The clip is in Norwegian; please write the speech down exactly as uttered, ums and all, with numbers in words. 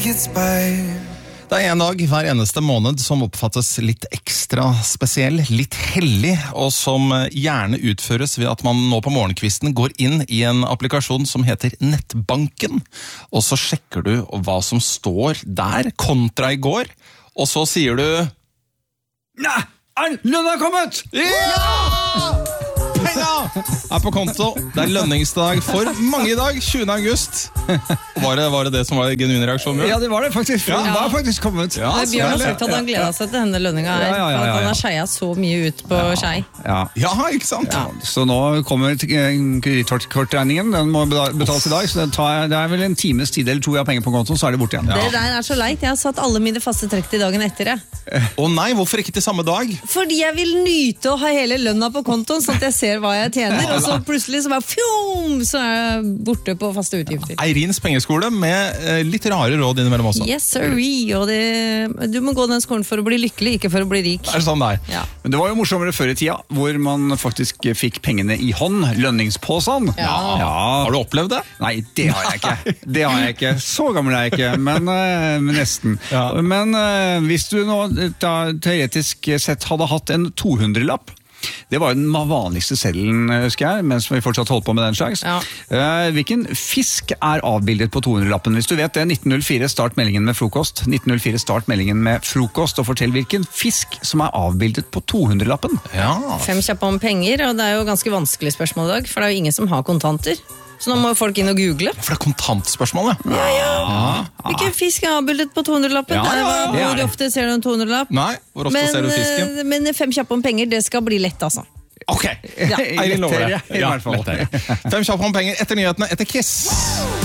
Det er en dag hver eneste måned som oppfattes litt ekstra spesiell, litt hellig, og som gjerne utføres ved at man nå på morgenkvisten går inn i en applikasjon som heter Nettbanken, og så sjekker du hva som står der kontra i går, og så sier du Nei, er lønna kommet? Ja! Penga er på konto. Det er lønningsdag for mange i dag, tjuende august. Var det, var det det som var genuin reaksjon? Ja, det var det faktisk. Ja. Det var faktisk kommet. Ja, Bjørn har sagt at han gleder seg til denne lønninga her. Ja, ja, ja, ja, ja. Han har skeia så mye ut på ja. skei. Ja. ja, ikke sant? Ja. Så nå kommer kredittkortregningen. Den må betales i dag, så det, tar, det er vel en times tid eller to jeg har penger på kontoen, så er det borte igjen. Ja. Det der er så leit. Jeg har satt alle mine faste trekk til dagen etter. Å oh, nei, hvorfor ikke til samme dag? Fordi jeg vil nyte å ha hele lønna på kontoen, sånn at jeg ser hva jeg tjener, og så plutselig så bare fjom, så er jeg borte på faste utgifter. Eirins pengeskole med eh, litt rare råd innimellom også. Yes, sirree, og det, du må gå den skolen for å bli lykkelig, ikke for å bli rik. Er det sånn der? Ja. Men det var jo morsommere før i tida, hvor man faktisk fikk pengene i hånd, lønningspåsen. Ja. Ja. Har du opplevd det? Nei, det har jeg ikke. Det har jeg ikke. Så gammel er jeg ikke, men, uh, men nesten. Ja. Men uh, hvis du nå da, teoretisk sett hadde hatt en to hundre-lapp, det var den vanligste seddelen, husker jeg, mens vi fortsatt holdt på med den slags. Ja. Uh, hvilken fisk er avbildet på to hundre-lappen? Hvis du vet det, nitten null fire, start meldingen med frokost. nitten null fire, start meldingen med frokost, og fortell hvilken fisk som er avbildet på to hundre-lappen. Ja. Fem kjappe om penger, og det er jo ganske vanskelig spørsmål i dag, for det er jo ingen som har kontanter. Så nå må folk inn og google. For det er kontantspørsmålet. Ja, ja. ja. Hvilken fisk er avbildet på to hundre-lappen? Ja, ja, ja. Hvor ja. ofte ser du en to hundre-lapp? Nei, hvor ofte men, ser du fisken? Men fem kjappe om penger, det skal bli lett, altså. Ok, ja. Eirin lover det. I hvert fall. Fem kjappe om penger etter nyhetene, etter Kiss.